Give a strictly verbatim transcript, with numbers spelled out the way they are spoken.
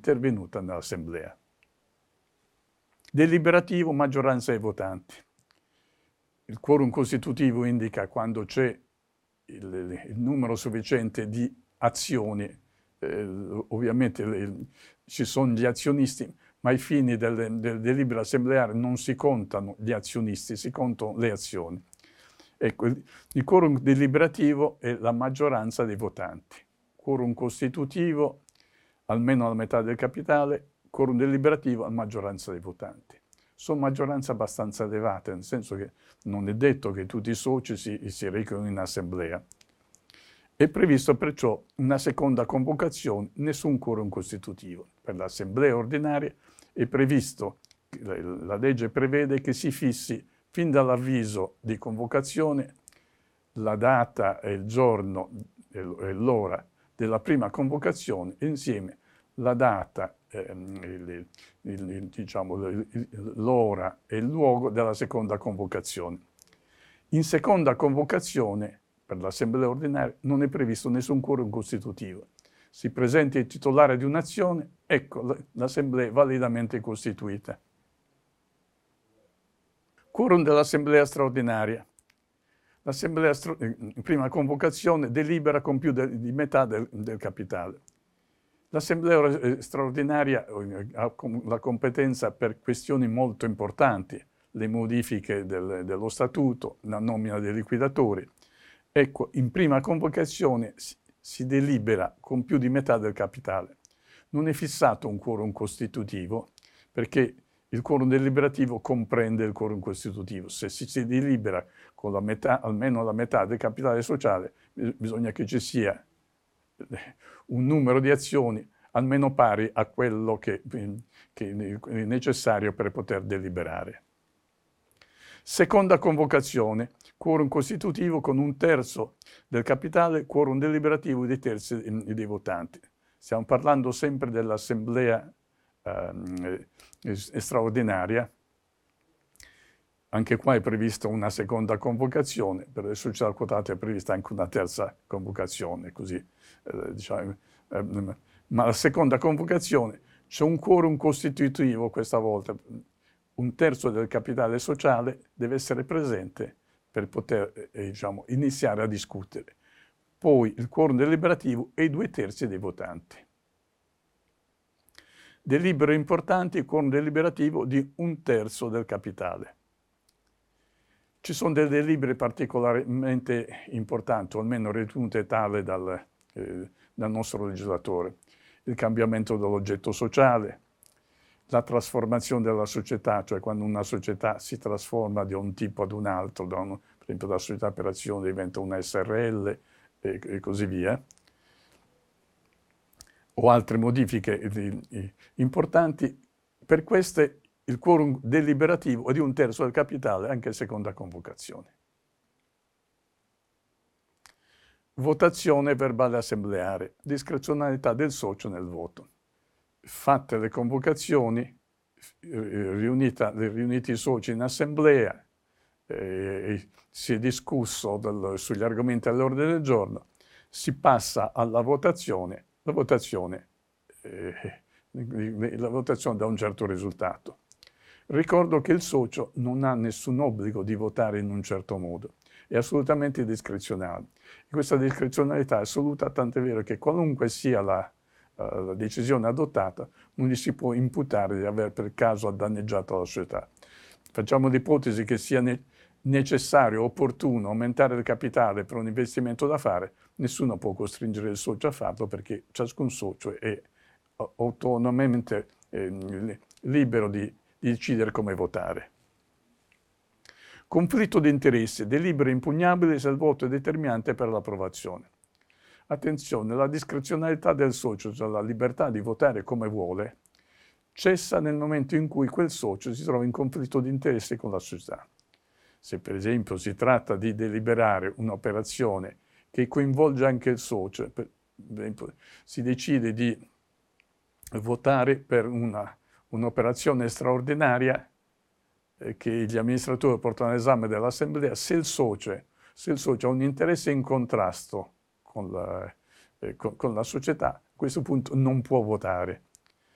intervenuta nell'assemblea. Deliberativo, maggioranza dei votanti. Il quorum costitutivo indica quando c'è il, il numero sufficiente di azioni. Eh, ovviamente le, ci sono gli azionisti, ma ai fini del, del delibero assembleare non si contano gli azionisti, si contano le azioni. Ecco, il, il quorum deliberativo è la maggioranza dei votanti. Quorum costitutivo, almeno la metà del capitale, quorum deliberativo, a maggioranza dei votanti. Sono maggioranze abbastanza elevate, nel senso che non è detto che tutti i soci si, si recano in assemblea. È previsto perciò una seconda convocazione, nessun quorum costitutivo. Per l'assemblea ordinaria è previsto, la legge prevede che si fissi fin dall'avviso di convocazione la data e il giorno e l'ora della prima convocazione, insieme la data, ehm, il, il, il, diciamo, l'ora e il luogo della seconda convocazione. In seconda convocazione, per l'assemblea ordinaria, non è previsto nessun quorum costitutivo. Si presenta il titolare di un'azione, ecco l'assemblea è validamente costituita. Quorum dell'assemblea straordinaria. L'assemblea in prima convocazione delibera con più de, di metà del, del capitale. L'assemblea straordinaria ha la competenza per questioni molto importanti, le modifiche del, dello statuto, la nomina dei liquidatori. Ecco, in prima convocazione si, si delibera con più di metà del capitale. Non è fissato un quorum costitutivo, perché il quorum deliberativo comprende il quorum costitutivo. Se si, si delibera con la metà, almeno la metà del capitale sociale, bisogna che ci sia un numero di azioni almeno pari a quello che, che è necessario per poter deliberare. Seconda convocazione, quorum costitutivo con un terzo del capitale, quorum deliberativo dei terzi dei votanti. Stiamo parlando sempre dell'assemblea eh, straordinaria. Anche qua è prevista una seconda convocazione, per le società quotate è prevista anche una terza convocazione, così, eh, diciamo, eh, ma la seconda convocazione c'è un quorum costitutivo questa volta. Un terzo del capitale sociale deve essere presente per poter eh, diciamo, iniziare a discutere. Poi il quorum deliberativo e i due terzi dei votanti. Delibere importanti, il quorum deliberativo di un terzo del capitale. Ci sono delle delibere particolarmente importanti, o almeno ritenute tale dal, eh, dal nostro legislatore. Il cambiamento dell'oggetto sociale, la trasformazione della società, cioè quando una società si trasforma da un tipo ad un altro, da un, per esempio la società per azione diventa una S R L e, e così via, o altre modifiche eh, eh, importanti. Per queste il quorum deliberativo è di un terzo del capitale anche in seconda convocazione. Votazione verbale assembleare, discrezionalità del socio nel voto. Fatte le convocazioni, riunita, riuniti i soci in assemblea, eh, si è discusso del, sugli argomenti all'ordine del giorno, si passa alla votazione, la votazione, eh, la votazione dà un certo risultato. Ricordo che il socio non ha nessun obbligo di votare in un certo modo, è assolutamente discrezionale. E questa discrezionalità è assoluta, tant'è vero che qualunque sia la la decisione adottata, non gli si può imputare di aver per caso danneggiato la società. Facciamo l'ipotesi che sia ne necessario, opportuno aumentare il capitale per un investimento da fare, nessuno può costringere il socio a farlo perché ciascun socio è autonomamente eh, libero di, di decidere come votare. Conflitto di interessi, delibere impugnabili se il voto è determinante per l'approvazione. Attenzione, la discrezionalità del socio, cioè la libertà di votare come vuole, cessa nel momento in cui quel socio si trova in conflitto di interessi con la società. Se per esempio si tratta di deliberare un'operazione che coinvolge anche il socio, per esempio si decide di votare per un'operazione straordinaria eh, che gli amministratori portano all'esame dell'assemblea, se il socio, se il socio ha un interesse in contrasto Con la, eh, con, con la società, a questo punto non può votare.